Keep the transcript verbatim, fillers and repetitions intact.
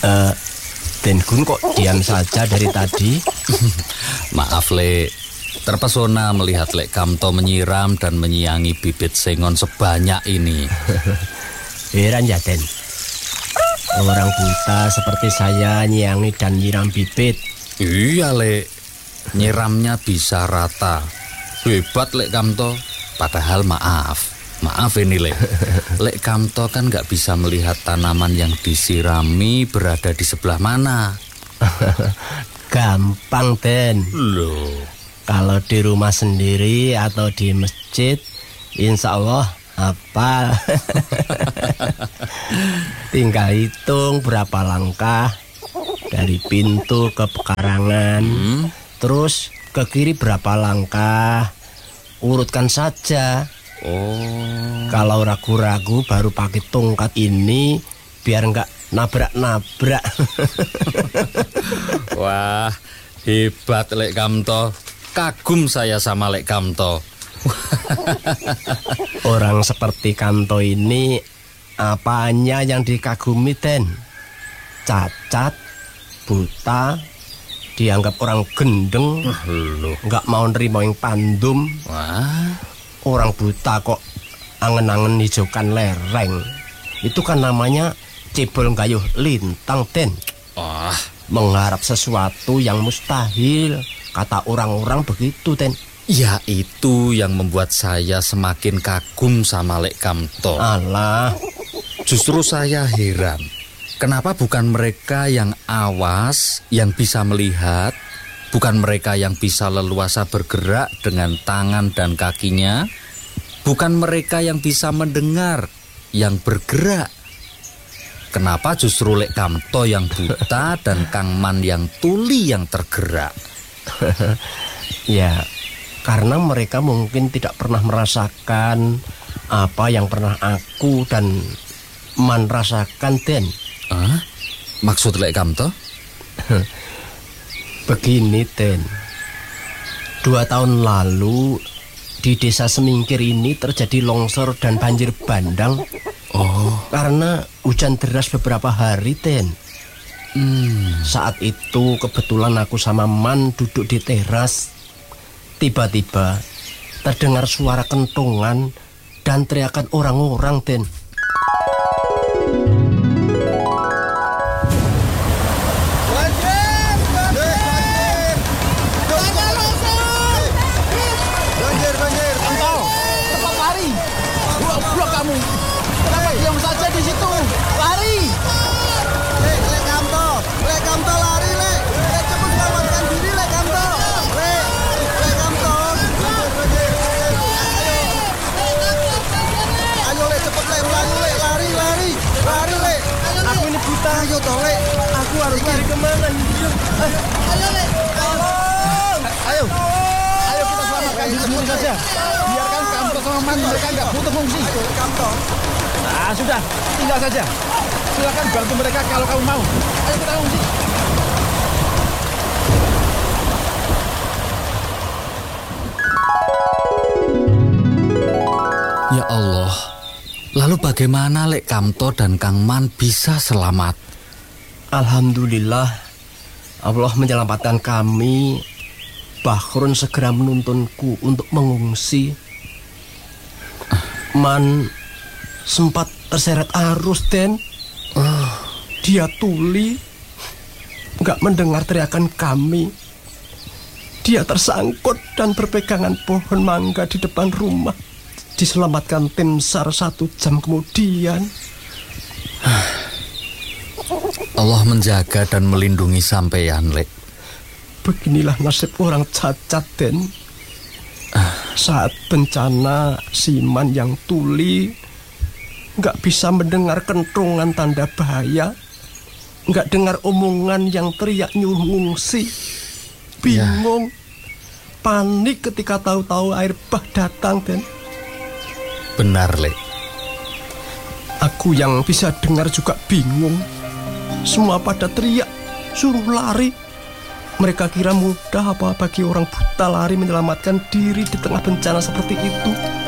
Uh, Den Gun kok diam saja dari tadi? Maaf, Lek. Terpesona melihat Lek Kamto menyiram dan menyiangi bibit sengon sebanyak ini. Heran ya, Den. Orang buta seperti saya nyiangi dan nyiram bibit. Iya, Lek. Nyiramnya bisa rata. Hebat, Lek Kamto. Padahal maaf. Maaf ini, Lek. Lek Kamto kan gak bisa melihat tanaman yang disirami berada di sebelah mana. Gampang, Den. Loh. Kalau di rumah sendiri atau di masjid, insya Allah hafal. Tinggal hitung berapa langkah dari pintu ke pekarangan, hmm? Terus ke kiri berapa langkah, urutkan saja. Oh. Kalau ragu-ragu baru pakai tongkat ini biar nggak nabrak-nabrak. Wah, hebat Lek Kamto. Kagum saya sama Lek Kamto. Orang seperti Kamto ini apanya yang dikagumi, Den? Cacat, buta, dianggap orang gendeng, nggak mau nerima yang pandum. Wah. Orang buta kok angen-angen hijaukan lereng. Itu kan namanya cebol gayuh lintang, Den. Wah. Mengharap sesuatu yang mustahil. Kata orang-orang begitu, Den. Ya, itu yang membuat saya semakin kagum sama Lek Kamto. Alah. Justru saya heran. Kenapa bukan mereka yang awas, yang bisa melihat, bukan mereka yang bisa leluasa bergerak dengan tangan dan kakinya, bukan mereka yang bisa mendengar, yang bergerak. Kenapa justru Lek Kamto yang buta dan Kang Man yang tuli yang tergerak? Ya, karena mereka mungkin tidak pernah merasakan apa yang pernah aku dan Man rasakan, Den. Hah? Maksud Lek Kamto? Begini, Den. Dua tahun lalu di desa Semingkir ini terjadi longsor dan banjir bandang. Oh. Karena hujan deras beberapa hari, Den. Hmm. Saat itu kebetulan aku sama Man duduk di teras. Tiba-tiba terdengar suara kentongan dan teriakan orang-orang, Den. Ayo toh, Lek. Aku harus lari kemana nih? Ayo, Lek. Tolong. Ayo. Ayo kita selamatkan diri sendiri saja. Biarkan Kamto sama Man, mereka nggak butuh fungsi. Kamto. Nah, sudah. Tinggal saja. Silakan bantu mereka kalau kamu mau. Ayo kita fungsi. Ya Allah. Lalu bagaimana Lek Kamto dan Kang Man bisa selamat? Alhamdulillah, Allah menyelamatkan kami. Bahrun segera menuntunku untuk mengungsi. Man sempat terseret arus, Den. Oh. Dia tuli, gak mendengar teriakan kami. Dia tersangkut dan berpegangan pohon mangga di depan rumah. Diselamatkan tim SAR satu jam kemudian. Allah menjaga dan melindungi sampeyan, Lek. Beginilah nasib orang cacat, Den. Saat bencana, Siman yang tuli gak bisa mendengar kentongan tanda bahaya, gak dengar omongan yang teriak nyuruh ngungsi. Bingung, ya. Panik ketika tahu-tahu air bah datang, Den. Benar, Lek. Aku yang bisa dengar juga bingung. Semua pada teriak, suruh lari. Mereka kira mudah apa bagi orang buta lari menyelamatkan diri di tengah bencana seperti itu.